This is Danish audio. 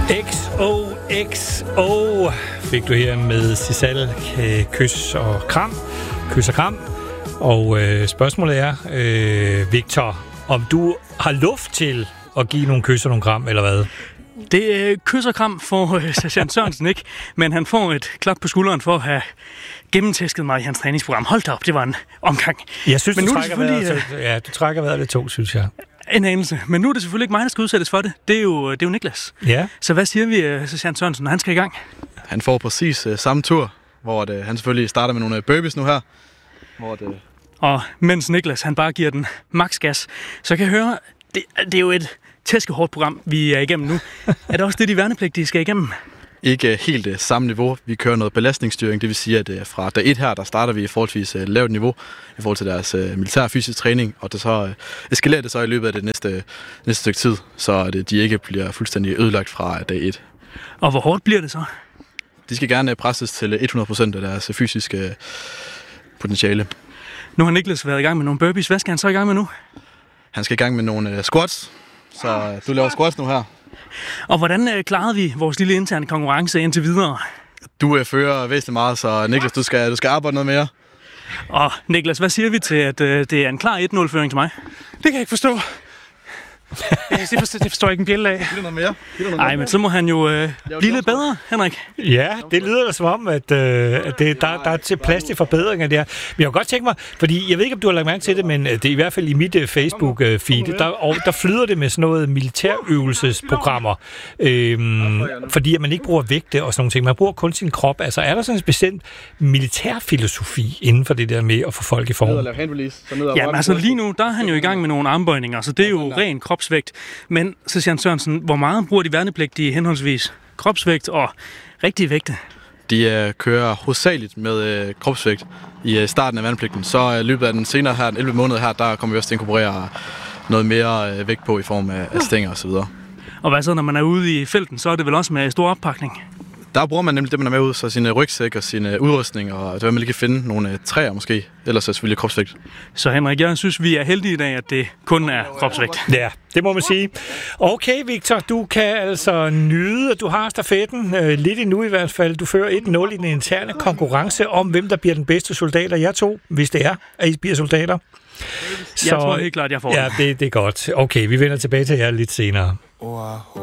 XOXO fik du her med Sissal, kys og kram. Kys og kram. Og spørgsmålet er, Victor, om du har luft til at give nogle kys og nogle kram, eller hvad? Det kys og kram får sergeant Sørensen ikke, men han får et klap på skulderen for at have gennemtæsket mig i hans træningsprogram. Hold da op, det var en omgang. Jeg synes, men du trækker vejret lidt tungt, synes jeg. En anelse. Men nu er det selvfølgelig ikke mig, der skal udsættes for det. Det er jo Niklas. Ja. Så hvad siger vi, sergeant Sørensen, når han skal i gang? Han får præcis samme tur, hvor han selvfølgelig starter med nogle burpees nu her. Og mens Niklas han bare giver den max gas, så kan jeg høre, det er jo et tæskehårdt program, vi er igennem nu. Er det også det, de værnepligtige skal igennem? Ikke helt samme niveau. Vi kører noget belastningsstyring, det vil sige, at fra dag 1 her, der starter vi i forholdsvis lavt niveau i forhold til deres militær fysisk træning, og det så eskalerer det så i løbet af det næste stykke tid, så at de ikke bliver fuldstændig ødelagt fra dag 1. Og hvor hårdt bliver det så? De skal gerne presses til 100% af deres fysiske potentiale. Nu har Niklas været i gang med nogle burpees. Hvad skal han så i gang med nu? Han skal i gang med nogle squats, så du laver squats nu her. Og hvordan klarede vi vores lille interne konkurrence indtil videre? Du fører væsentligt meget, så Niklas, du skal arbejde noget mere. Og Niklas, hvad siger vi til, at det er en klar 1-0-føring til mig? Det kan jeg ikke forstå. Det forstår jeg ikke en bjælle af. Giv det noget mere. Nej, men så må han jo blive lidt bedre, Henrik. Ja, det lyder da som om, at der er til plads til forbedringer der. Men jeg kunne godt tænke mig, fordi jeg ved ikke, om du har lagt mærke til det, men det er i hvert fald i mit Facebook-feed, der flyder det med sådan noget militærøvelsesprogrammer, fordi at man ikke bruger vægte og sådan nogle ting. Man bruger kun sin krop. Altså, er der sådan en bestemt militærfilosofi inden for det der med at få folk i form? Ja, altså lige nu, der er han jo i gang med nogle armbøjninger, så det er jo ren kropsvægt. Men, sergeant Sørensen, hvor meget bruger de værnepligtige henholdsvis kropsvægt og rigtige vægte? De kører hovedsageligt med kropsvægt i starten af værnepligten. Så i løbet af den senere her, den 11 måneder her, der kommer vi også til at inkorporere noget mere vægt på i form af stænger osv. Og hvad så, når man er ude i felten, så er det vel også med stor oppakning? Der bruger man nemlig det, man er med ud, så sin rygsæk og sin udrustning, og det vil man lige finde nogle træer måske, ellers er selvfølgelig kropsvægt. Så Henrik, jeg synes, vi er heldige i dag, at det kun er kropsvægt. Ja, det må man sige. Okay, Victor, du kan altså nyde, at du har stafetten lidt endnu i hvert fald. Du fører 1-0 i den interne konkurrence om, hvem der bliver den bedste soldater. Jeg to, hvis det er, at I bliver soldater. Jeg tror helt klart, jeg får det. Ja, det er godt. Okay, vi vender tilbage til jer lidt senere.